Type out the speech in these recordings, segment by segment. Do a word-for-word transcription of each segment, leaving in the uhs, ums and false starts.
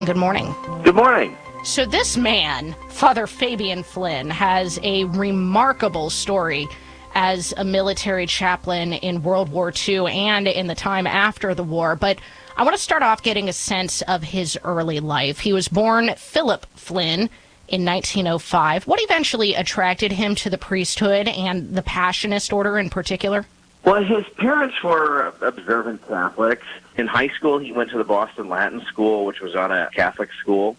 Good morning. Good morning. So this man, Father Fabian Flynn, has a remarkable story as a military chaplain in World War Two and in the time after the war. But I want to start off getting a sense of his early life. He was born Philip Flynn in nineteen oh five. What eventually attracted him to the priesthood and the Passionist order in particular? Well, his parents were observant Catholics. In high school, he went to the Boston Latin School, which was on a Catholic school.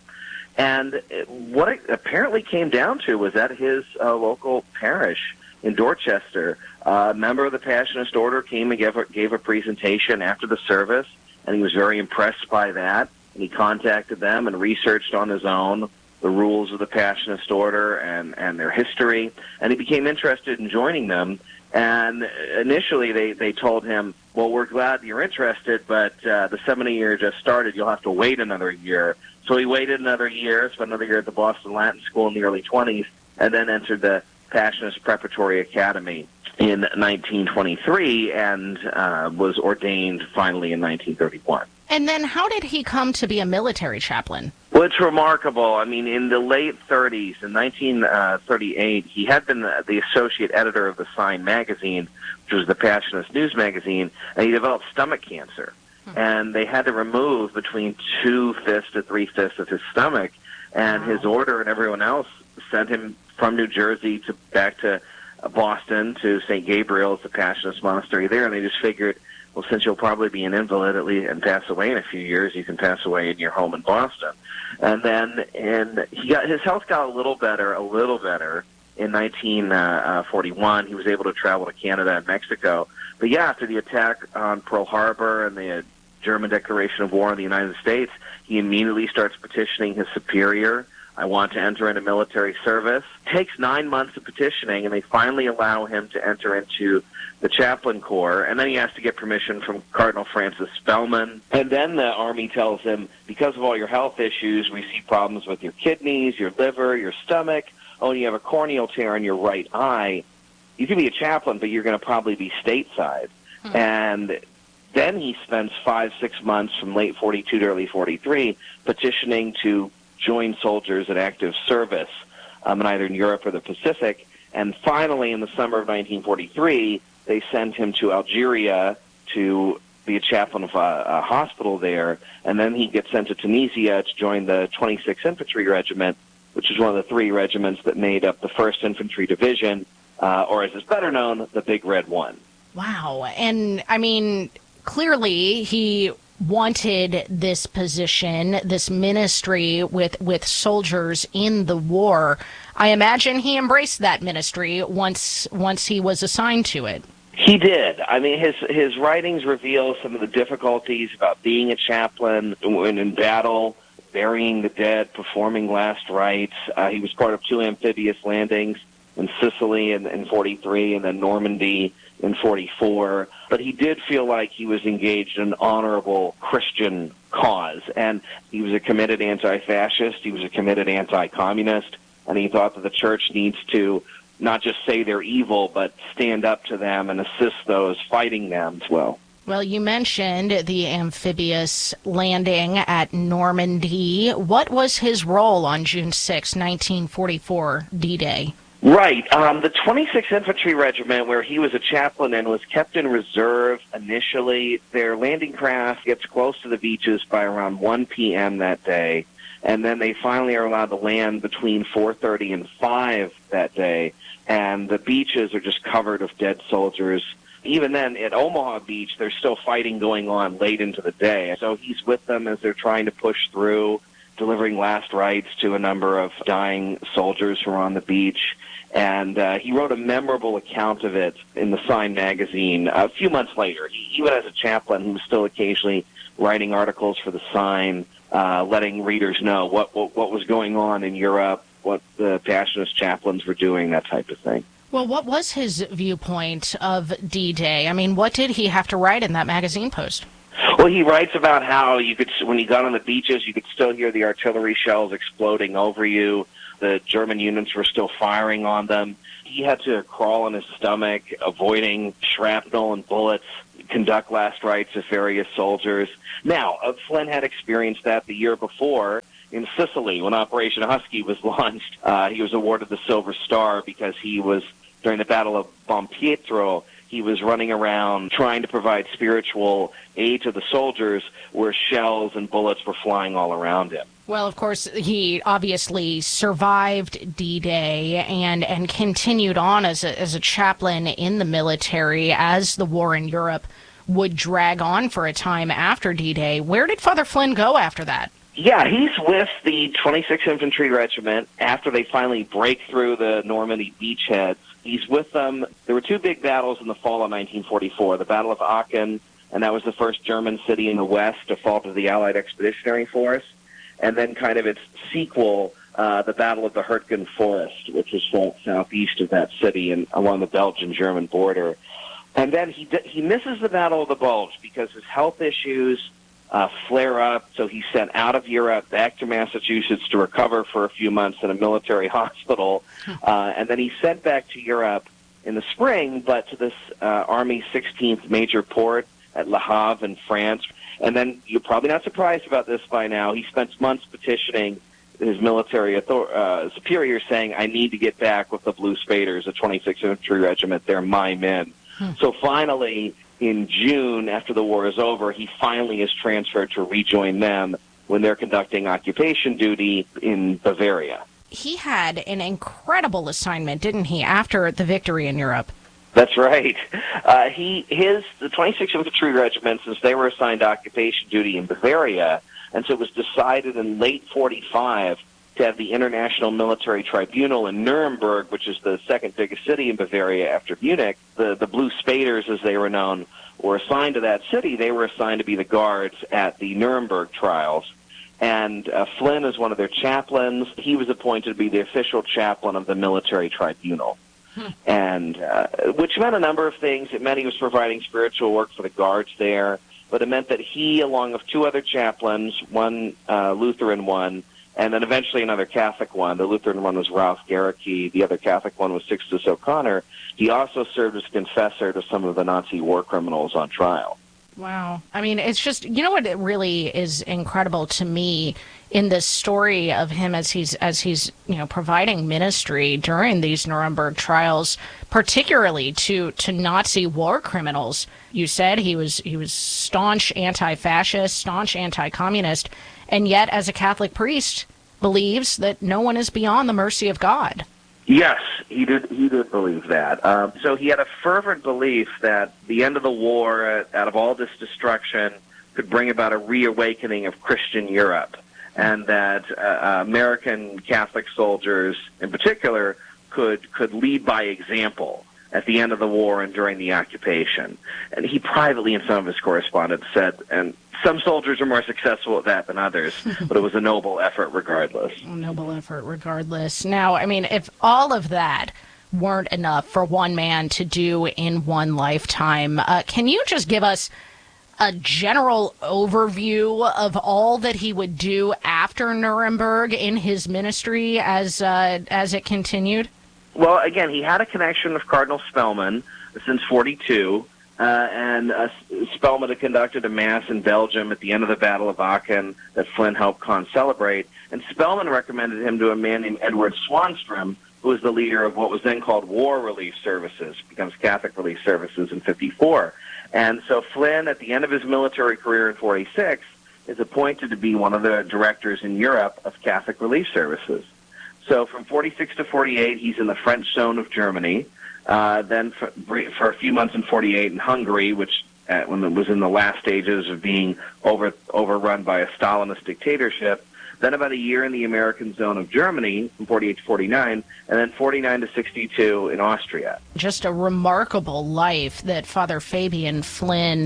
And what it apparently came down to was at his uh, local parish in Dorchester, a member of the Passionist order came and gave a, gave a presentation after the service, and he was very impressed by that. And he contacted them and researched on his own the rules of the Passionist order and, and their history, and he became interested in joining them. And initially they, they told him, well, we're glad you're interested, but uh, the seminary year just started. You'll have to wait another year. So he waited another year, spent another year at the Boston Latin School in the early twenties, and then entered the Passionist Preparatory Academy in nineteen twenty-three and uh, was ordained finally in nineteen thirty-one. And then how did he come to be a military chaplain? Well, it's remarkable. I mean, in the late thirties, in nineteen thirty-eight, he had been the, the associate editor of the Sign magazine, which was the Passionist news magazine, and he developed stomach cancer. Hmm. And they had to remove between two-fifths to three-fifths of his stomach, and wow. His order and everyone else sent him from New Jersey to back to Boston to Saint Gabriel's, the Passionist monastery there, and they just figured, well, since you'll probably be an invalid at least and pass away in a few years, you can pass away in your home in Boston. And then, and he got his health got a little better, a little better in nineteen forty-one. He was able to travel to Canada and Mexico. But yeah, after the attack on Pearl Harbor and the German declaration of war on the United States, he immediately starts petitioning his superior. I want to enter into military service. It takes nine months of petitioning, and they finally allow him to enter into the chaplain corps, and then he has to get permission from Cardinal Francis Spellman. And then the Army tells him, because of all your health issues, we see problems with your kidneys, your liver, your stomach. Oh, and you have a corneal tear in your right eye. You can be a chaplain, but you're going to probably be stateside. Hmm. And then he spends five, six months from late forty-two to early forty-three petitioning to join soldiers in active service, um, in either in Europe or the Pacific. And finally, in the summer of nineteen forty-three, they sent him to Algeria to be a chaplain of a, a hospital there, and then he gets sent to Tunisia to join the twenty-sixth Infantry Regiment, which is one of the three regiments that made up the first Infantry Division, uh, or as is better known, the Big Red One. Wow. And, I mean, clearly he wanted this position, this ministry with, with soldiers in the war. I imagine he embraced that ministry once once he was assigned to it. He did. I mean, his his writings reveal some of the difficulties about being a chaplain when in battle, burying the dead, performing last rites. Uh, he was part of two amphibious landings in Sicily in, in forty-three and then Normandy in forty-four. But he did feel like he was engaged in an honorable Christian cause. And he was a committed anti-fascist. He was a committed anti-communist. And he thought that the church needs to not just say they're evil, but stand up to them and assist those fighting them as well. Well, you mentioned the amphibious landing at Normandy. What was his role on June sixth, nineteen forty-four, D-Day? Right. Um, the twenty-sixth Infantry Regiment, where he was a chaplain and was kept in reserve initially, their landing craft gets close to the beaches by around one p.m. that day, and then they finally are allowed to land between four thirty and five that day, and the beaches are just covered with dead soldiers. Even then, at Omaha Beach, there's still fighting going on late into the day. So he's with them as they're trying to push through, delivering last rites to a number of dying soldiers who are on the beach. And uh, he wrote a memorable account of it in the Sign magazine a few months later. He, even as a chaplain, he was still occasionally writing articles for the Sign, uh, letting readers know what, what what was going on in Europe, what the Passionist chaplains were doing, that type of thing. Well, what was his viewpoint of D-Day? I mean, what did he have to write in that magazine post? Well, he writes about how you could, when he got on the beaches, you could still hear the artillery shells exploding over you. The German units were still firing on them. He had to crawl on his stomach, avoiding shrapnel and bullets, conduct last rites of various soldiers. Now, uh, Flynn had experienced that the year before in Sicily when Operation Husky was launched. Uh, he was awarded the Silver Star because he was, during the Battle of Bompietro, he was running around trying to provide spiritual aid to the soldiers where shells and bullets were flying all around him. Well, of course, he obviously survived D-Day and, and continued on as a, as a chaplain in the military as the war in Europe would drag on for a time after D-Day. Where did Father Flynn go after that? Yeah, he's with the twenty-sixth Infantry Regiment after they finally break through the Normandy beachheads. He's with them. There were two big battles in the fall of nineteen forty-four, the Battle of Aachen, and that was the first German city in the west to fall to the Allied Expeditionary Force, and then kind of its sequel, uh, the Battle of the Hurtgen Forest, which was fought southeast of that city and along the Belgian-German border. And then he he misses the Battle of the Bulge because his health issues uh, flare up, so he's sent out of Europe back to Massachusetts to recover for a few months in a military hospital, uh, and then he's sent back to Europe in the spring, but to this uh, Army sixteenth Major Port at Le Havre in France. And then you're probably not surprised about this by now. He spends months petitioning his military author- uh, superiors saying, I need to get back with the Blue Spaders, the twenty-sixth Infantry Regiment. They're my men. Hmm. So finally, in June, after the war is over, he finally is transferred to rejoin them when they're conducting occupation duty in Bavaria. He had an incredible assignment, didn't he, after the victory in Europe? That's right. Uh, he, his, the twenty-sixth Infantry Regiment, since they were assigned occupation duty in Bavaria, and so it was decided in late forty-five to have the International Military Tribunal in Nuremberg, which is the second biggest city in Bavaria after Munich. The, the Blue Spaders, as they were known, were assigned to that city. They were assigned to be the guards at the Nuremberg trials. And uh, Flynn is one of their chaplains. He was appointed to be the official chaplain of the military tribunal. Hmm. And uh, which meant a number of things. It meant he was providing spiritual work for the guards there, but it meant that he, along with two other chaplains, one uh, Lutheran one, and then eventually another Catholic one, the Lutheran one was Ralph Gericke, the other Catholic one was Sixtus O'Connor, he also served as confessor to some of the Nazi war criminals on trial. Wow. I mean, it's just, you know what it really is incredible to me in this story of him as he's, as he's, you know, providing ministry during these Nuremberg trials, particularly to, to Nazi war criminals. You said he was, he was staunch anti-fascist, staunch anti-communist, and yet as a Catholic priest believes that no one is beyond the mercy of God. Yes, he did. He did believe that. Um, so he had a fervent belief that the end of the war, uh, out of all this destruction, could bring about a reawakening of Christian Europe, and that uh, American Catholic soldiers, in particular, could could lead by example at the end of the war and during the occupation. And he privately, in some of his correspondence, said, and some soldiers are more successful at that than others, but it was a noble effort regardless. A noble effort regardless. Now, I mean, if all of that weren't enough for one man to do in one lifetime, uh, can you just give us a general overview of all that he would do after Nuremberg in his ministry as uh, as it continued? Well, again, he had a connection with Cardinal Spellman since forty-two. Uh, and uh, Spellman had conducted a mass in Belgium at the end of the Battle of Aachen that Flynn helped con-celebrate. And Spellman recommended him to a man named Edward Swanstrom, who was the leader of what was then called War Relief Services, becomes Catholic Relief Services in fifty-four. And so Flynn, at the end of his military career in forty-six, is appointed to be one of the directors in Europe of Catholic Relief Services. So from forty-six to forty-eight, he's in the French zone of Germany. Uh, then for, for a few months in forty-eight in Hungary, which uh, when it was in the last stages of being over, overrun by a Stalinist dictatorship. Then about a year in the American zone of Germany from forty-eight to forty-nine, and then forty-nine to sixty-two in Austria. Just a remarkable life that Father Fabian Flynn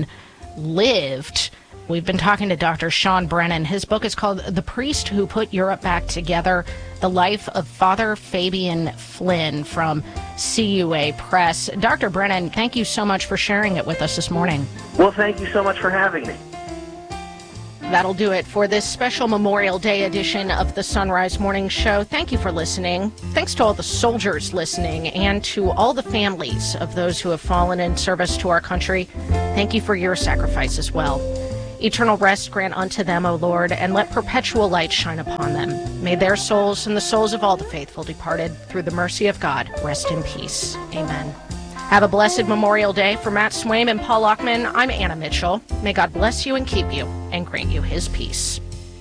lived. We've been talking to Doctor Sean Brennan. His book is called The Priest Who Put Europe Back Together, The Life of Father Fabian Flynn from C U A Press. Doctor Brennan, thank you so much for sharing it with us this morning. Well, thank you so much for having me. That'll do it for this special Memorial Day edition of the Sunrise Morning Show. Thank you for listening. Thanks to all the soldiers listening and to all the families of those who have fallen in service to our country. Thank you for your sacrifice as well. Eternal rest grant unto them, O Lord, and let perpetual light shine upon them. May their souls and the souls of all the faithful departed, through the mercy of God, rest in peace. Amen. Have a blessed Memorial Day. For Matt Swaim and Paul Lockman, I'm Anna Mitchell. May God bless you and keep you and grant you his peace.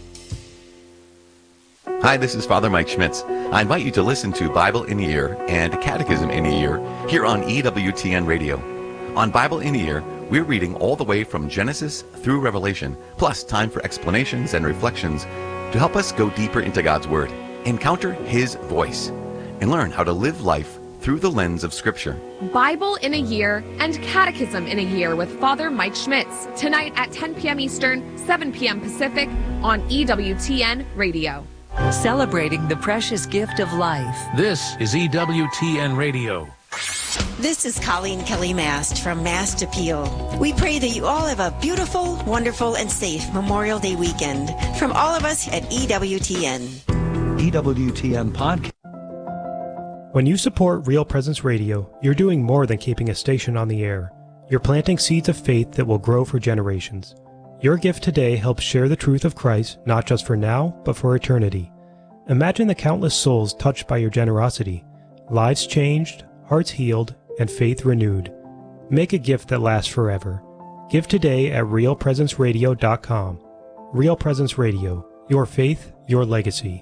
Hi, this is Father Mike Schmitz. I invite you to listen to Bible in a Year and Catechism in a Year here on E W T N Radio. On Bible in a Year, we're reading all the way from Genesis through Revelation, plus time for explanations and reflections to help us go deeper into God's Word, encounter His voice, and learn how to live life through the lens of Scripture. Bible in a Year and Catechism in a Year with Father Mike Schmitz, tonight at ten p.m. Eastern, seven p.m. Pacific on E W T N Radio. Celebrating the precious gift of life. This is E W T N Radio. This is Colleen Kelly Mast from Mast Appeal. We pray that you all have a beautiful, wonderful, and safe Memorial Day weekend. From all of us at E W T N. E W T N Podcast. When you support Real Presence Radio, you're doing more than keeping a station on the air. You're planting seeds of faith that will grow for generations. Your gift today helps share the truth of Christ, not just for now, but for eternity. Imagine the countless souls touched by your generosity, lives changed, hearts healed, and faith renewed. Make a gift that lasts forever. Give today at real presence radio dot com. Real Presence Radio, your faith, your legacy.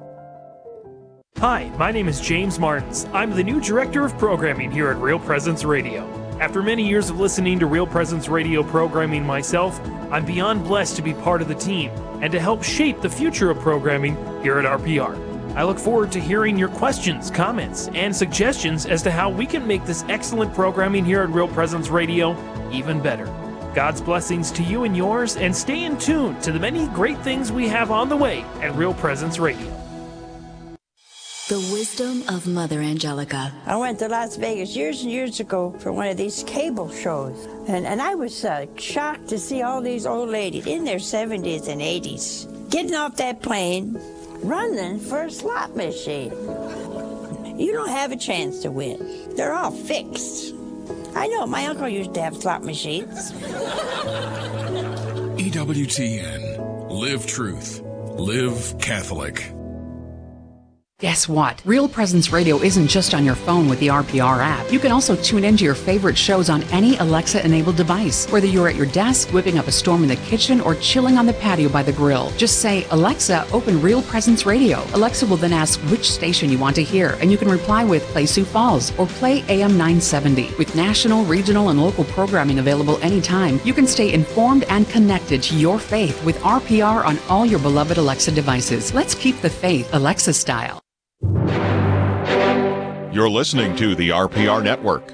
Hi, my name is James Martins. I'm the new Director of Programming here at Real Presence Radio. After many years of listening to Real Presence Radio programming myself, I'm beyond blessed to be part of the team and to help shape the future of programming here at R P R. I look forward to hearing your questions, comments, and suggestions as to how we can make this excellent programming here at Real Presence Radio even better. God's blessings to you and yours, and stay in tune to the many great things we have on the way at Real Presence Radio. The wisdom of Mother Angelica. I went to Las Vegas years and years ago for one of these cable shows, and, and I was uh, shocked to see all these old ladies in their seventies and eighties getting off that plane, running for a slot machine. You don't have a chance to win. They're all fixed. I know, my uncle used to have slot machines. E W T N. Live truth. Live Catholic. Guess what? Real Presence Radio isn't just on your phone with the R P R app. You can also tune into your favorite shows on any Alexa-enabled device, whether you're at your desk, whipping up a storm in the kitchen, or chilling on the patio by the grill. Just say, Alexa, open Real Presence Radio. Alexa will then ask which station you want to hear, and you can reply with Play Sioux Falls or Play A M nine seventy. With national, regional, and local programming available anytime, you can stay informed and connected to your faith with R P R on all your beloved Alexa devices. Let's keep the faith Alexa style. You're listening to the R P R Network.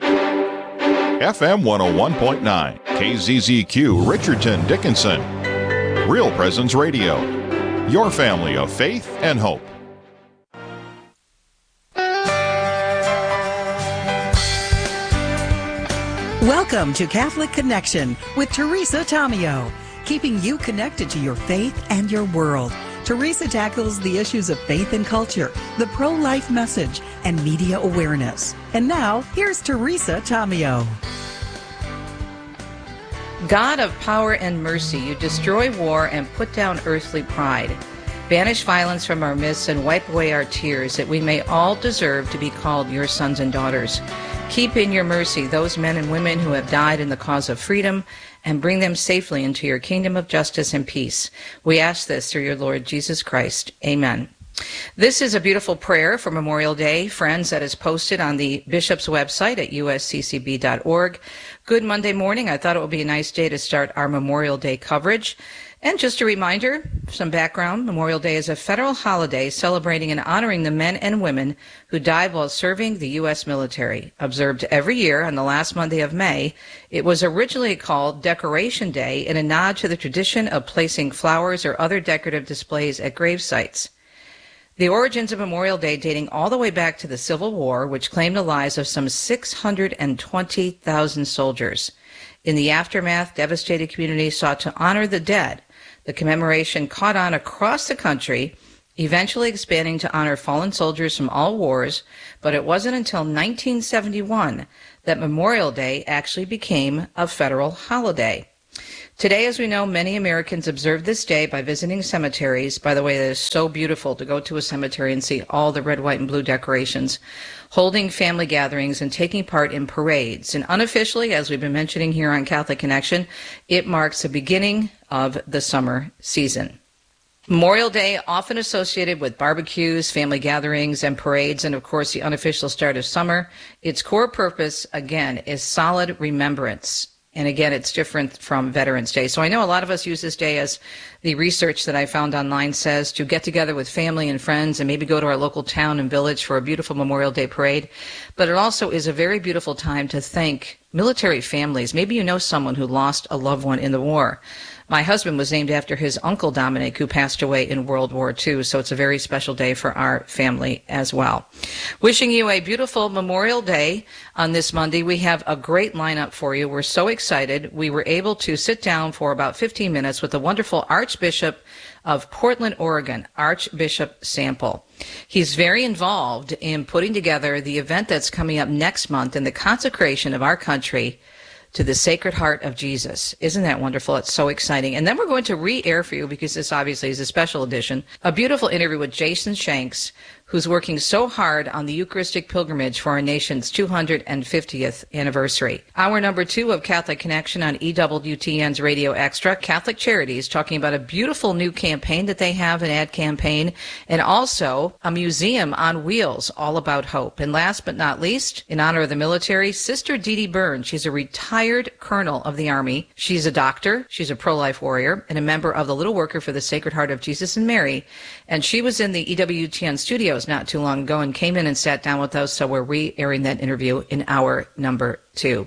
F M one oh one point nine, K Z Z Q, Richardson, Dickinson. Real Presence Radio, your family of faith and hope. Welcome to Catholic Connection with Teresa Tomeo, keeping you connected to your faith and your world. Teresa tackles the issues of faith and culture, the pro-life message, and media awareness. And now, here's Teresa Tomeo. God of power and mercy, you destroy war and put down earthly pride. Banish violence from our midst and wipe away our tears, that we may all deserve to be called your sons and daughters. Keep in your mercy those men and women who have died in the cause of freedom, and bring them safely into your kingdom of justice and peace. We ask this through your Lord Jesus Christ. Amen. This is a beautiful prayer for Memorial Day, friends, that is posted on the Bishop's website at U S C C B dot org. Good Monday morning. I thought it would be a nice day to start our Memorial Day coverage. And just a reminder, some background, Memorial Day is a federal holiday celebrating and honoring the men and women who died while serving the U S military. Observed every year on the last Monday of May, it was originally called Decoration Day in a nod to the tradition of placing flowers or other decorative displays at grave sites. The origins of Memorial Day dating all the way back to the Civil War, which claimed the lives of some six hundred twenty thousand soldiers. In the aftermath, devastated communities sought to honor the dead. The commemoration caught on across the country, eventually expanding to honor fallen soldiers from all wars, but it wasn't until nineteen seventy-one that Memorial Day actually became a federal holiday. Today, as we know, many Americans observe this day by visiting cemeteries. By the way, it is so beautiful to go to a cemetery and see all the red, white, and blue decorations, holding family gatherings and taking part in parades. And unofficially, as we've been mentioning here on Catholic Connection, it marks the beginning of the summer season. Memorial Day, often associated with barbecues, family gatherings, and parades, and of course the unofficial start of summer. Its core purpose, again, is solid remembrance. And again, it's different from Veterans Day. So I know a lot of us use this day, as the research that I found online says, to get together with family and friends and maybe go to our local town and village for a beautiful Memorial Day parade. But it also is a very beautiful time to thank military families. Maybe you know someone who lost a loved one in the war. My husband was named after his uncle Dominic, who passed away in World War Two, so it's a very special day for our family as well. Wishing you a beautiful Memorial Day on this Monday. We have a great lineup for you. We're so excited. We were able to sit down for about fifteen minutes with the wonderful Archbishop of Portland, Oregon, Archbishop Sample. He's very involved in putting together the event that's coming up next month in the consecration of our country to the Sacred Heart of Jesus. Isn't that wonderful? It's so exciting. And then we're going to re-air for you, because this obviously is a special edition, a beautiful interview with Jason Shanks, who's working so hard on the Eucharistic pilgrimage for our nation's two hundred fiftieth anniversary. Hour number two of Catholic Connection on E W T N's Radio Extra, Catholic Charities, talking about a beautiful new campaign that they have, an ad campaign, and also a museum on wheels all about hope. And last but not least, in honor of the military, Sister Dee Dee Burns. She's a retired colonel of the Army. She's a doctor, she's a pro-life warrior, and a member of the Little Worker for the Sacred Heart of Jesus and Mary. And she was in the E W T N studios not too long ago and came in and sat down with us, so we're re-airing that interview in hour number two.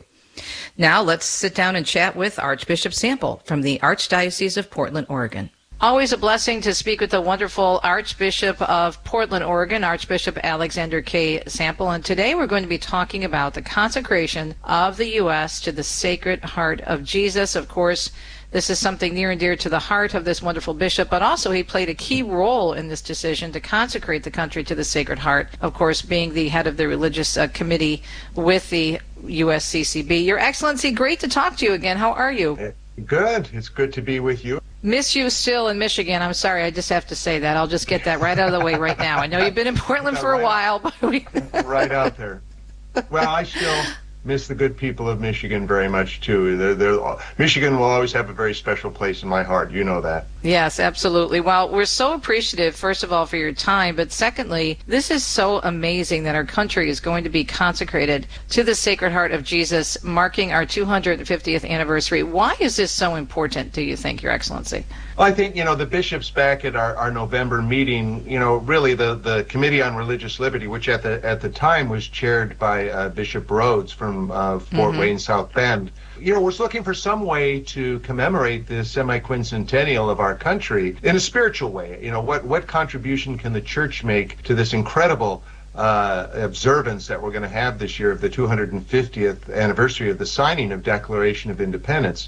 Now let's sit down and chat with Archbishop Sample from the Archdiocese of Portland, Oregon. Always a blessing to speak with the wonderful Archbishop of Portland, Oregon, Archbishop Alexander K. Sample. And today we're going to be talking about the consecration of the U S to the Sacred Heart of Jesus. Of course, this is something near and dear to the heart of this wonderful bishop, but also he played a key role in this decision to consecrate the country to the Sacred Heart, of course, being the head of the religious uh, committee with the U S C C B. Your Excellency, great to talk to you again. How are you? Good. It's good to be with you. Miss you still in Michigan. I'm sorry, I just have to say that. I'll just get that right out of the way right now. I know you've been in Portland for a right while, but we... right out there. Well, I still miss the good people of Michigan very much, too. They're, they're, Michigan will always have a very special place in my heart. You know that. Yes, absolutely. Well, we're so appreciative, first of all, for your time, but secondly, this is so amazing that our country is going to be consecrated to the Sacred Heart of Jesus, marking our two hundred fiftieth anniversary. Why is this so important, do you think, Your Excellency? Well, I think, you know, the bishops back at our, our November meeting, you know, really the, the Committee on Religious Liberty, which at the at the time was chaired by uh, Bishop Rhodes from uh, Fort Mm-hmm. Wayne, South Bend, you know, was looking for some way to commemorate the semi-quincentennial of our country in a spiritual way. You know, what, what contribution can the church make to this incredible uh, observance that we're going to have this year of the two hundred fiftieth anniversary of the signing of Declaration of Independence?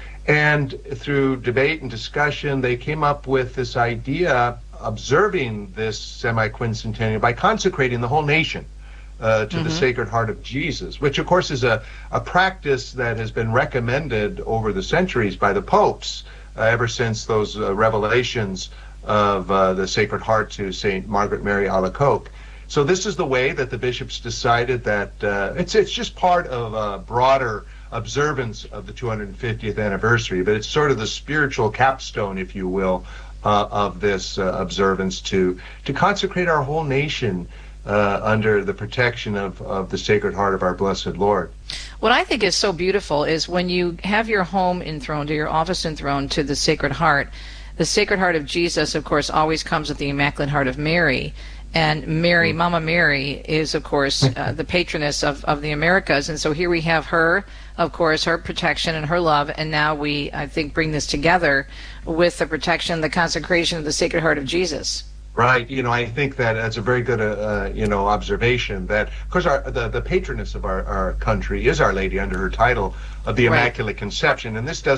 And through debate and discussion, they came up with this idea observing this semi-quincentennial by consecrating the whole nation uh, to mm-hmm. the Sacred Heart of Jesus, which of course is a, a practice that has been recommended over the centuries by the popes uh, ever since those uh, revelations of uh, the Sacred Heart to Saint Margaret Mary Alacoque. So this is the way that the bishops decided that uh, it's it's just part of a broader observance of the two hundred fiftieth anniversary, but it's sort of the spiritual capstone, if you will, uh, of this uh, observance to to consecrate our whole nation uh, under the protection of, of the Sacred Heart of our Blessed Lord. What I think is so beautiful is when you have your home enthroned or your office enthroned to the Sacred Heart, the Sacred Heart of Jesus, of course, always comes with the Immaculate Heart of Mary. And Mary, mm. Mama Mary, is, of course, uh, the patroness of, of the Americas. And so here we have her, of course, her protection and her love. And now we, I think, bring this together with the protection, the consecration of the Sacred Heart of Jesus. Right. You know, I think that that's a very good, uh, you know, observation that, of course, our, the, the patroness of our, our country is Our Lady under her title of the Immaculate right. Conception. And this doesn't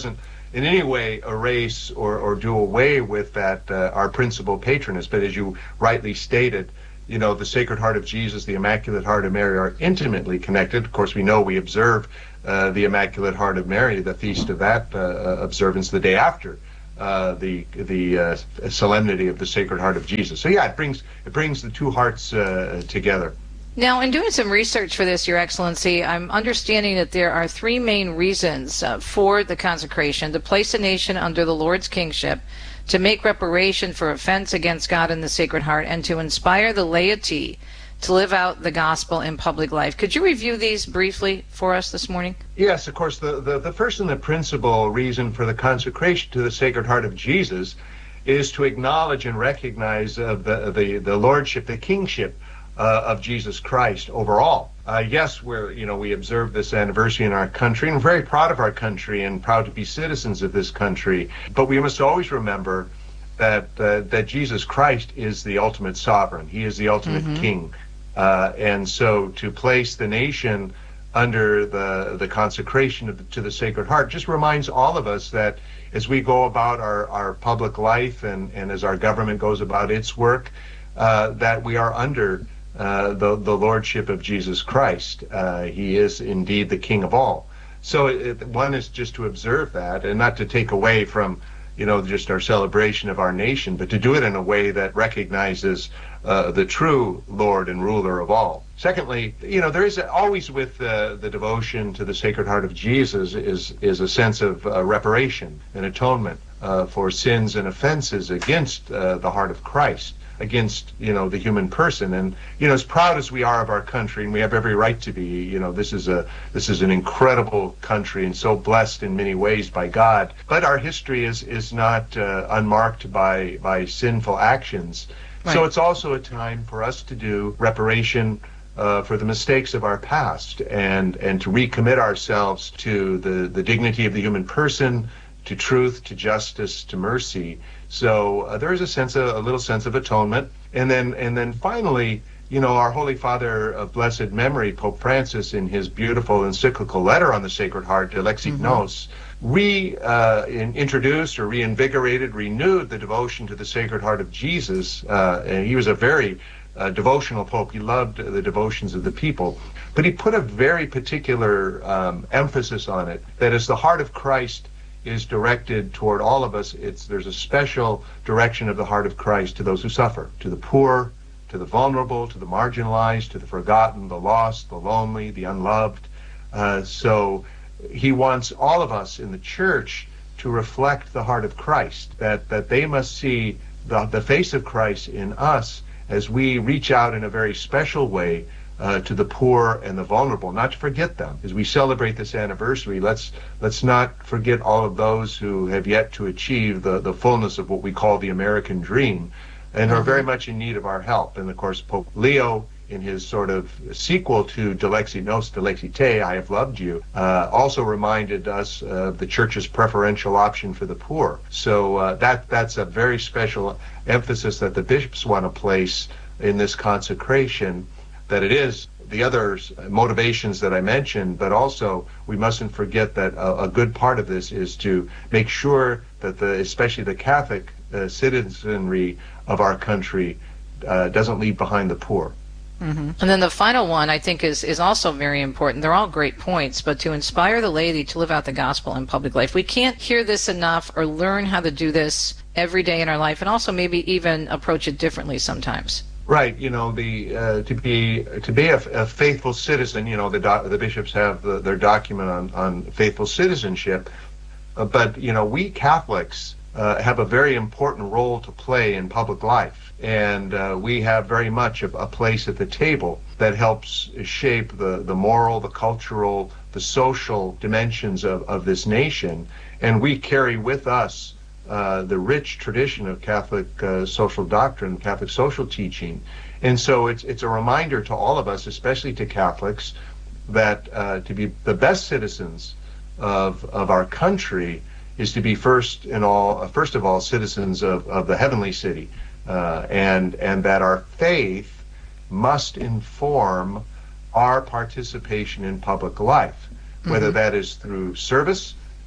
in any way erase or, or do away with that, uh, our principal patroness. But as you rightly stated, you know, the Sacred Heart of Jesus, the Immaculate Heart of Mary are intimately connected. Of course, we know we observe uh, the Immaculate Heart of Mary, the feast of that uh, observance, the day after uh, the the uh, solemnity of the Sacred Heart of Jesus. So yeah, it brings it brings the two hearts uh, together. Now, in doing some research for this, Your Excellency, I'm understanding that there are three main reasons uh, for the consecration: to place a nation under the Lord's kingship, to make reparation for offense against God and the Sacred Heart, and to inspire the laity to live out the gospel in public life. Could you review these briefly for us this morning? Yes, of course. The, the, the first and the principal reason for the consecration to the Sacred Heart of Jesus is to acknowledge and recognize uh, the, the, the lordship, the kingship uh, of Jesus Christ over all. Uh, yes, we're, you know, we observe this anniversary in our country, and we're very proud of our country and proud to be citizens of this country. But we must always remember that uh, that Jesus Christ is the ultimate sovereign. He is the ultimate mm-hmm. king. Uh, and so to place the nation under the the consecration of the, to the Sacred Heart just reminds all of us that as we go about our, our public life and, and as our government goes about its work, uh, that we are under Uh, the, the lordship of Jesus Christ. Uh, he is indeed the King of all. So it, one is just to observe that and not to take away from, you know, just our celebration of our nation, but to do it in a way that recognizes uh, the true Lord and ruler of all. Secondly, you know, there is always with uh, the devotion to the Sacred Heart of Jesus is, is a sense of uh, reparation and atonement uh, for sins and offenses against uh, the heart of Christ, against, you know, the human person. And, you know, as proud as we are of our country, and we have every right to be, you know, this is a this is an incredible country and so blessed in many ways by God. But our history is is not uh, unmarked by by sinful actions. Right. So it's also a time for us to do reparation uh, for the mistakes of our past, and and to recommit ourselves to the the dignity of the human person, to truth, to justice, to mercy. So uh, there is a sense, of, a little sense of atonement, and then, and then finally, you know, our Holy Father of blessed memory, Pope Francis, in his beautiful encyclical letter on the Sacred Heart, De Lexit Nos, mm-hmm. re uh, in, introduced or reinvigorated, renewed the devotion to the Sacred Heart of Jesus. Uh, and he was a very uh, devotional Pope. He loved the devotions of the people, but he put a very particular um, emphasis on it. That as the heart of Christ is directed toward all of us, it's there's a special direction of the heart of Christ to those who suffer, to the poor, to the vulnerable, to the marginalized, to the forgotten, the lost, the lonely, the unloved. Uh, so he wants all of us in the church to reflect the heart of Christ, that that they must see the, the face of Christ in us as we reach out in a very special way Uh, to the poor and the vulnerable, not to forget them. As we celebrate this anniversary, let's let's not forget all of those who have yet to achieve the, the fullness of what we call the American dream and are very much in need of our help. And of course, Pope Leo, in his sort of sequel to De Lexit Nos, De Lexit Te, I Have Loved You, uh, also reminded us of the Church's preferential option for the poor. So uh, that that's a very special emphasis that the bishops want to place in this consecration, that it is the other motivations that I mentioned, but also we mustn't forget that a, a good part of this is to make sure that the, especially the Catholic uh, citizenry of our country uh, doesn't leave behind the poor. Mm-hmm. And then the final one, I think, is, is also very important. They're all great points, but to inspire the laity to live out the gospel in public life. We can't hear this enough or learn how to do this every day in our life, and also maybe even approach it differently sometimes. Right, you know, the uh, to be to be a, a faithful citizen. You know, the do, the bishops have the, their document on, on faithful citizenship, uh, but you know, we Catholics uh, have a very important role to play in public life, and uh, we have very much a, a place at the table that helps shape the the moral, the cultural, the social dimensions of, of this nation, and we carry with us Uh, the rich tradition of Catholic uh, social doctrine, Catholic social teaching. And so it's it's a reminder to all of us, especially to Catholics, that uh, to be the best citizens of of our country is to be first in all, uh, first of all, citizens of, of the heavenly city, uh, and and that our faith must inform our participation in public life, whether mm-hmm. that is through service,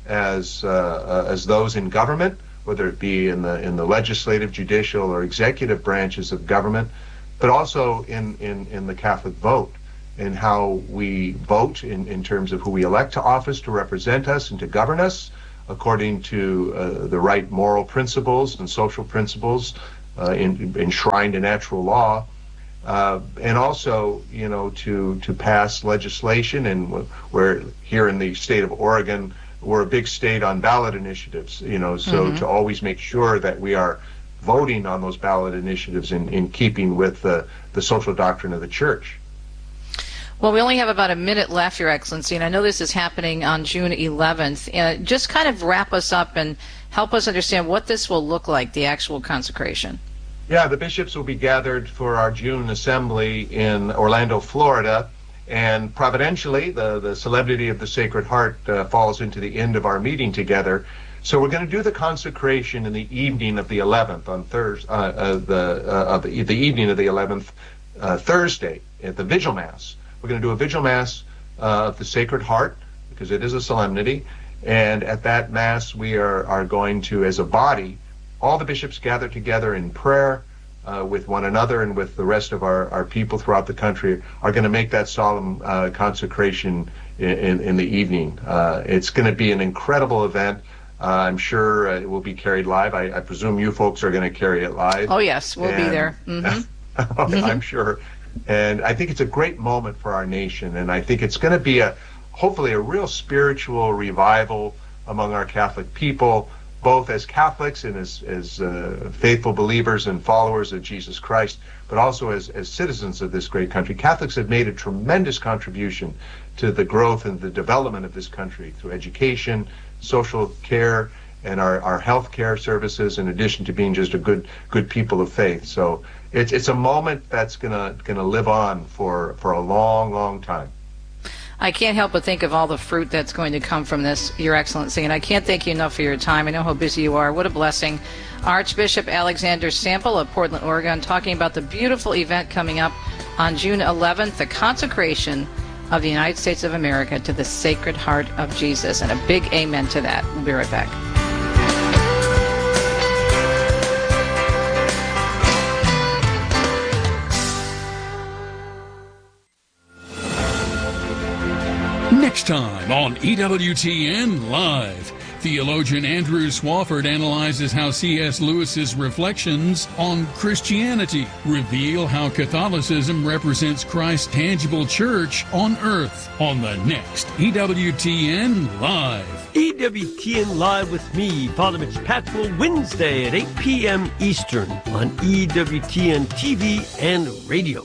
as uh, uh, as those in government, whether it be in the in the legislative, judicial, or executive branches of government, but also in, in, in the Catholic vote, and how we vote in, in terms of who we elect to office to represent us and to govern us according to uh, the right moral principles and social principles uh, in, enshrined in natural law, uh, and also, you know, to to pass legislation. And we're here in the state of Oregon, we're a big state on ballot initiatives, you know, so mm-hmm. to always make sure that we are voting on those ballot initiatives in, in keeping with the, the social doctrine of the Church. Well, we only have about a minute left, Your Excellency, and I know this is happening on June eleventh. Uh, just kind of wrap us up and help us understand what this will look like, the actual consecration. Yeah, the bishops will be gathered for our June assembly in Orlando, Florida, and providentially, the, the Solemnity of the Sacred Heart uh, falls into the end of our meeting together. So we're going to do the consecration in the evening of the eleventh on Thursday, uh, uh, the, uh, of the, the evening of the eleventh, uh, Thursday at the Vigil Mass. We're going to do a Vigil Mass uh, of the Sacred Heart because it is a solemnity, and at that Mass we are, are going to, as a body, all the bishops gather together in prayer uh, with one another and with the rest of our, our people throughout the country, are going to make that solemn uh, consecration in, in, in the evening. Uh, it's going to be an incredible event. Uh, I'm sure uh, it will be carried live. I, I presume you folks are going to carry it live. Oh, yes, we'll and, be there. Mm-hmm. I'm sure. And I think it's a great moment for our nation. And I think it's going to be, a hopefully, a real spiritual revival among our Catholic people, both as Catholics and as, as uh, faithful believers and followers of Jesus Christ, but also as, as citizens of this great country. Catholics have made a tremendous contribution to the growth and the development of this country through education, social care, and our, our health care services, in addition to being just a good good people of faith. So it's it's a moment that's gonna gonna live on for, for a long, long time. I can't help but think of all the fruit that's going to come from this, Your Excellency, and I can't thank you enough for your time. I know how busy you are. What a blessing. Archbishop Alexander Sample of Portland, Oregon, talking about the beautiful event coming up on June eleventh, the consecration of the United States of America to the Sacred Heart of Jesus. And a big amen to that. We'll be right back. Next time on E W T N Live, theologian Andrew Swafford analyzes how C S Lewis's reflections on Christianity reveal how Catholicism represents Christ's tangible church on earth on the next E W T N Live. E W T N Live with me, Father Mitch Patzwell, Wednesday at eight p.m. Eastern on E W T N T V and radio.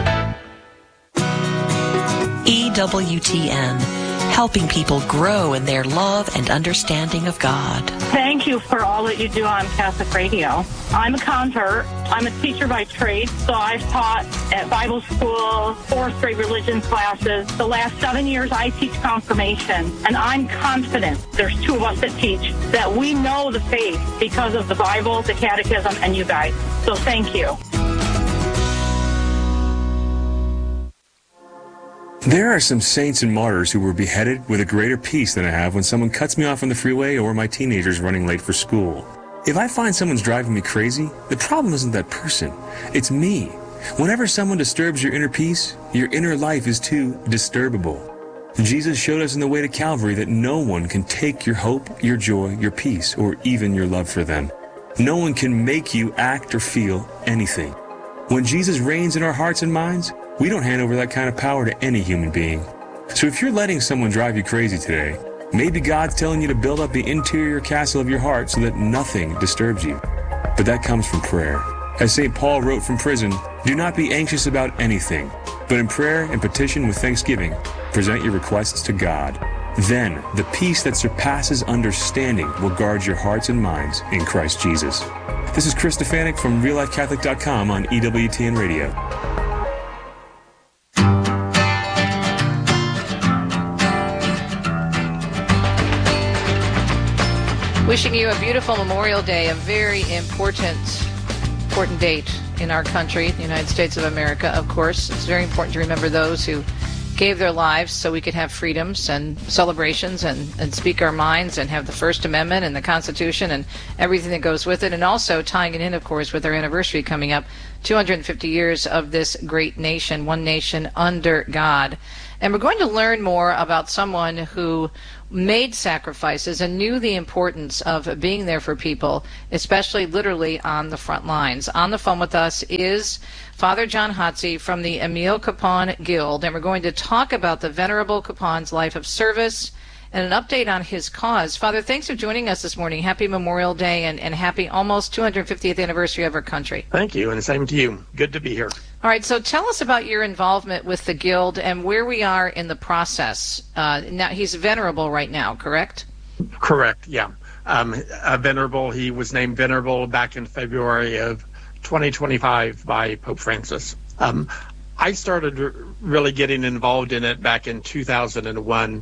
E W T N, helping people grow in their love and understanding of God. Thank you for all that you do on Catholic Radio. I'm a convert. I'm a teacher by trade, so I've taught at Bible school, fourth grade religion classes. The last seven years I teach confirmation, and I'm confident, there's two of us that teach, that we know the faith because of the Bible, the catechism, and you guys. So thank you. There are some saints and martyrs who were beheaded with a greater peace than I have when someone cuts me off on the freeway or my teenager's running late for school. If I find someone's driving me crazy, the problem isn't that person. It's me. Whenever someone disturbs your inner peace, your inner life is too disturbable. Jesus showed us in the way to Calvary that no one can take your hope, your joy, your peace, or even your love for them. No one can make you act or feel anything. When Jesus reigns in our hearts and minds, we don't hand over that kind of power to any human being. So if you're letting someone drive you crazy today, maybe God's telling you to build up the interior castle of your heart so that nothing disturbs you. But that comes from prayer. As Saint Paul wrote from prison, do not be anxious about anything, but in prayer and petition with thanksgiving, present your requests to God. Then the peace that surpasses understanding will guard your hearts and minds in Christ Jesus. This is Chris Stefanik from real life catholic dot com on E W T N Radio. Wishing you a beautiful Memorial Day, a very important, important date in our country, the United States of America, of course. It's very important to remember those who gave their lives so we could have freedoms and celebrations and, and speak our minds and have the First Amendment and the Constitution and everything that goes with it, and also tying it in, of course, with our anniversary coming up, two hundred fifty years of this great nation, one nation under God. And we're going to learn more about someone who made sacrifices and knew the importance of being there for people, especially literally on the front lines. On the phone with us is Father John Hotze from the Emil Kapaun Guild, and we're going to talk about the Venerable Kapaun's life of service and an update on his cause. Father, thanks for joining us this morning. Happy Memorial Day and, and happy almost two hundred fiftieth anniversary of our country. Thank you, and same to you. Good to be here. All right, so tell us about your involvement with the Guild and where we are in the process. Uh, now, he's venerable right now, correct? Correct, yeah. Um, uh, venerable, he was named venerable back in February of twenty twenty-five by Pope Francis. Um, I started r- really getting involved in it back in two thousand one.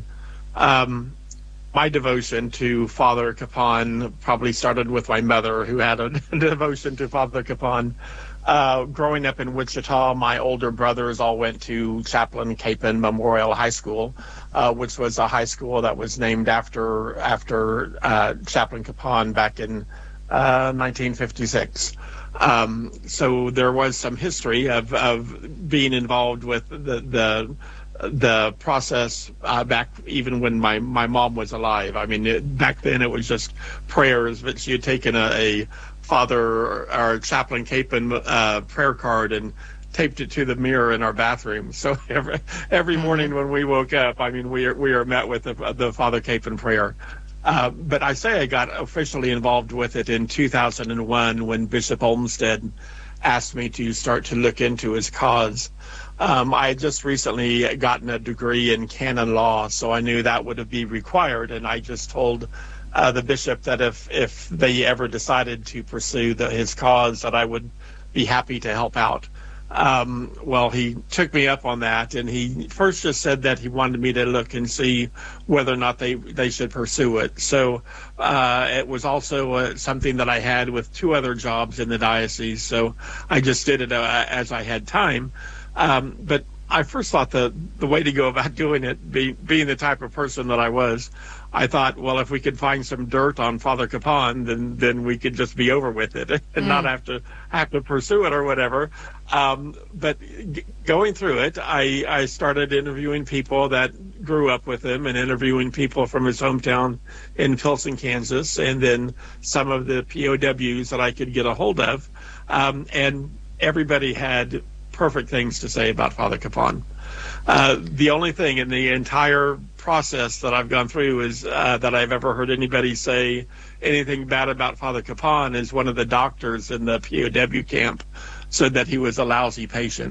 Um, my devotion to Father Kapaun probably started with my mother, who had a devotion to Father Kapaun. Uh, growing up in Wichita, my older brothers all went to Chaplain Capen Memorial High School, uh, which was a high school that was named after after uh, Chaplain Kapaun back in uh, nineteen fifty-six. Um, so there was some history of, of being involved with the the the process uh, back even when my, my mom was alive. I mean, it, back then it was just prayers, but she had taken a, a Father or Chaplain Capen uh, prayer card and taped it to the mirror in our bathroom. So every every morning when we woke up, I mean, we are, we are met with the, the Father Capen prayer. Uh, but I say I got officially involved with it in two thousand one when Bishop Olmsted asked me to start to look into his cause. Um, I had just recently gotten a degree in canon law, so I knew that would be required, and I just told uh, the bishop that if, if they ever decided to pursue the, his cause, that I would be happy to help out. Um, well, he took me up on that, and he first just said that he wanted me to look and see whether or not they, they should pursue it. So uh, it was also uh, something that I had with two other jobs in the diocese, so I just did it uh, as I had time. Um, but I first thought the, the way to go about doing it, be, being the type of person that I was, I thought, well, if we could find some dirt on Father Kapaun, then then we could just be over with it and mm. not have to have to pursue it or whatever. Um, but g- going through it, I, I started interviewing people that grew up with him and interviewing people from his hometown in Pilsen, Kansas, and then some of the P O Ws that I could get a hold of. Um, and everybody had perfect things to say about Father Kapaun. Uh, the only thing in the entire process that I've gone through is uh, that I've ever heard anybody say anything bad about Father Kapaun is one of the doctors in the P O W camp said that he was a lousy patient.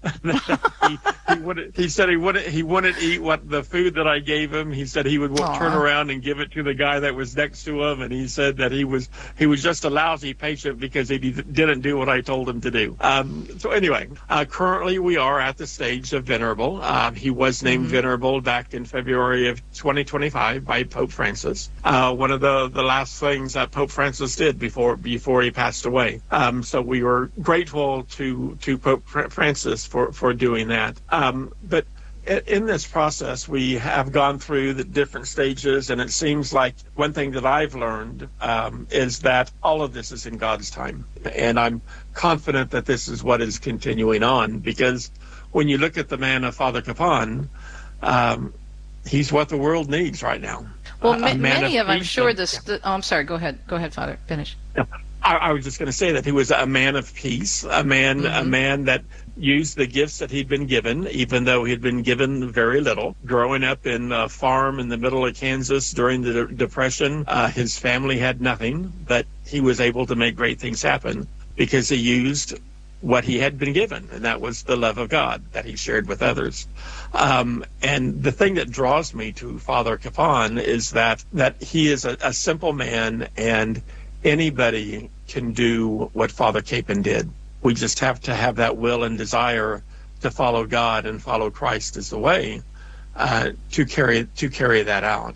he, he, wouldn't, he said he wouldn't he wouldn't eat what the food that I gave him. He said he would Aww. turn around and give it to the guy that was next to him, and he said that he was he was just a lousy patient because he didn't do what I told him to do. Um, so anyway, uh, currently we are at the stage of venerable. Uh, he was named mm-hmm. venerable back in February of twenty twenty-five by Pope Francis. Uh, one of the, the last things that Pope Francis did before before he passed away. Um, so we were grateful to to Pope Francis for, for doing that. Um, but in this process, we have gone through the different stages, and it seems like one thing that I've learned um, is that all of this is in God's time. And I'm confident that this is what is continuing on, because when you look at the man of Father Kapaun, um, he's what the world needs right now. Well, uh, ma- many of, of I'm sure this, yeah. the, oh, I'm sorry, go ahead. Go ahead, Father. Finish. Yeah. I, I was just going to say that he was a man of peace, a man, mm-hmm. a man that used the gifts that he'd been given, even though he'd been given very little. Growing up in a farm in the middle of Kansas during the de- Depression, uh, his family had nothing, but he was able to make great things happen because he used what he had been given, and that was the love of God that he shared with others. Um, and the thing that draws me to Father Kapaun is that that he is a, a simple man, and anybody can do what Father Capen did. We just have to have that will and desire to follow God and follow Christ as the way uh, to carry to carry that out.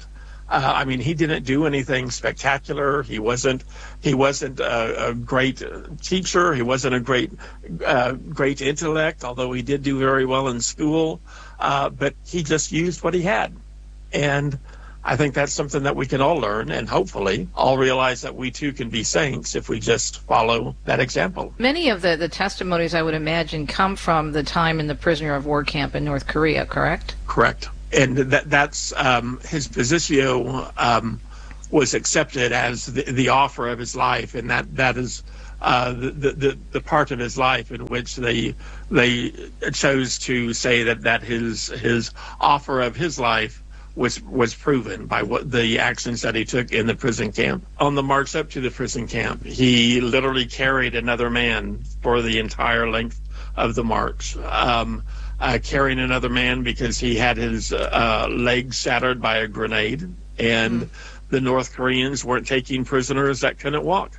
Uh, I mean, he didn't do anything spectacular. He wasn't he wasn't a, a great teacher. He wasn't a great uh, great intellect, although he did do very well in school. Uh, but he just used what he had. And I think that's something that we can all learn, and hopefully all realize that we too can be saints if we just follow that example. Many of the, the testimonies, I would imagine, come from the time in the prisoner of war camp in North Korea, correct? Correct. And that that's um, his positio um, was accepted as the, the offer of his life, and that that is uh, the, the the part of his life in which they they chose to say that that his his offer of his life was was proven by what the actions that he took in the prison camp. On the march up to the prison camp, he literally carried another man for the entire length of the march. Um, Uh, carrying another man because he had his uh, legs shattered by a grenade, and mm. the North Koreans weren't taking prisoners that couldn't walk.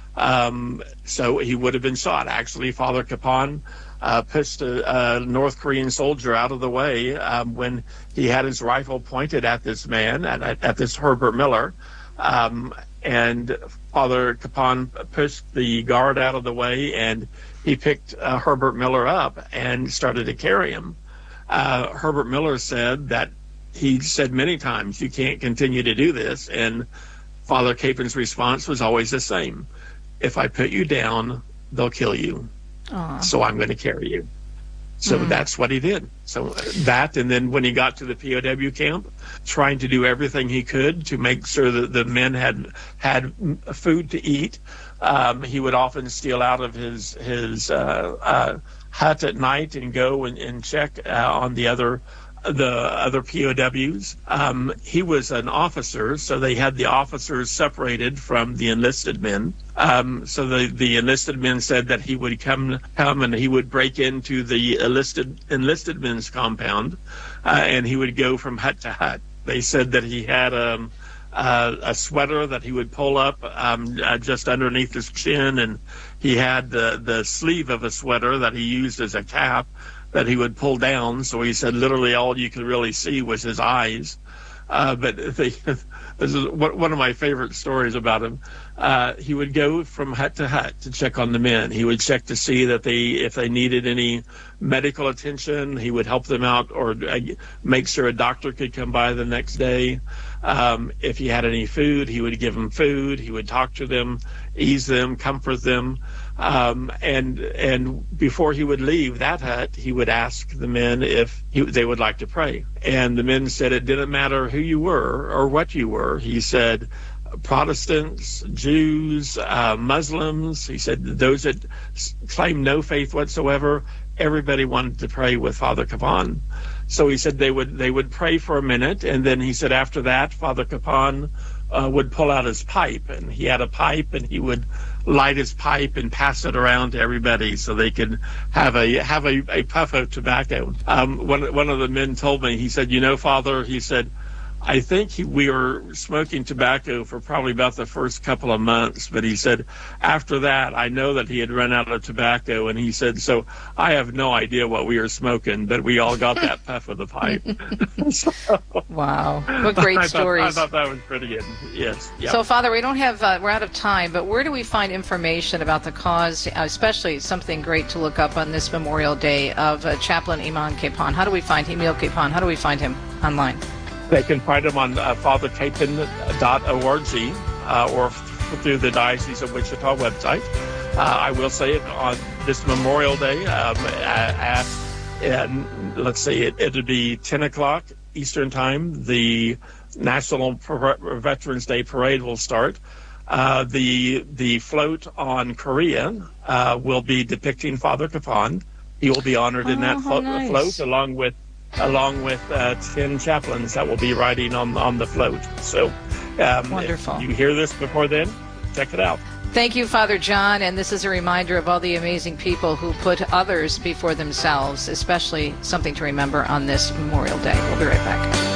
Um, so he would have been shot. Actually, Father Capon uh, pushed a, a North Korean soldier out of the way um, when he had his rifle pointed at this man, at, at this Herbert Miller. Um, and Father Capon pushed the guard out of the way, and he picked uh, Herbert Miller up and started to carry him. Uh, Herbert Miller said that he said many times, you can't continue to do this. And Father Capon's response was always the same. If I put you down, they'll kill you. Aww. So I'm going to carry you. So mm. that's what he did. So that, and then when he got to the P O W camp, trying to do everything he could to make sure that the men had had food to eat. Um, he would often steal out of his his uh, uh, hut at night and go and, and check uh, on the other the other P O Ws. Um, he was an officer, so they had the officers separated from the enlisted men. Um, so the, the enlisted men said that he would come come and he would break into the enlisted enlisted men's compound, uh, and he would go from hut to hut. They said that he had um, uh, a sweater that he would pull up um, uh, just underneath his chin, and he had the, the sleeve of a sweater that he used as a cap that he would pull down. So he said literally all you could really see was his eyes. Uh, but they, this is one of my favorite stories about him. Uh, he would go from hut to hut to check on the men. He would check to see that they, if they needed any medical attention, he would help them out, or make sure a doctor could come by the next day. Um, if he had any food, he would give them food. He would talk to them, ease them, comfort them. Um, and and before he would leave that hut, he would ask the men if he, they would like to pray. And the men said it didn't matter who you were or what you were. He said Protestants, Jews, uh, Muslims. He said those that claim no faith whatsoever, everybody wanted to pray with Father Capon. So he said they would they would pray for a minute, and then he said after that, Father Capon uh, would pull out his pipe, and he had a pipe, and he would light his pipe and pass it around to everybody so they could have a have a, a puff of tobacco. Um, one one of the men told me, he said, you know, Father, he said, I think he, we were smoking tobacco for probably about the first couple of months, but he said after that, I know that he had run out of tobacco, and he said, so I have no idea what we were smoking, but we all got that puff of the pipe. So, wow, what great I stories. Thought, I thought that was pretty good. Yes. Yep. So, Father, we don't have, uh, we're out of time, but where do we find information about the cause, especially something great to look up on this Memorial Day of uh, Chaplain Iman Capon? How do we find Emil Capon? How do we find him online? They can find him on uh, father capon dot org uh, or f- through the Diocese of Wichita website. Uh, I will say it on this Memorial Day um, at, at let's say it, it'll be ten o'clock Eastern Time. The National Veterans Day Parade will start. Uh, the the float on Korea uh, will be depicting Father Capon. He will be honored oh, in that flo- nice. float along with along with uh, ten chaplains that will be riding on on the float. So um, wonderful. If you hear this before then, check it out. Thank you, Father John, and this is a reminder of all the amazing people who put others before themselves, especially something to remember on this Memorial Day. We'll be right back.